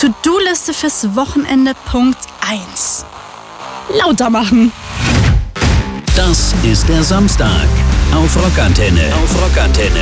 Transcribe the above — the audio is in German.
To-Do-Liste fürs Wochenende Punkt 1. Lauter machen. Das ist der Samstag auf Rockantenne.